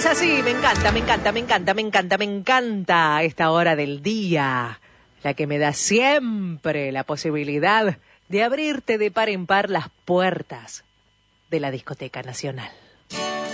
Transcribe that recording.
así, me encanta, me encanta, me encanta, me encanta, me encanta esta hora del día, la que me da siempre la posibilidad de abrirte de par en par las puertas de la Discoteca Nacional.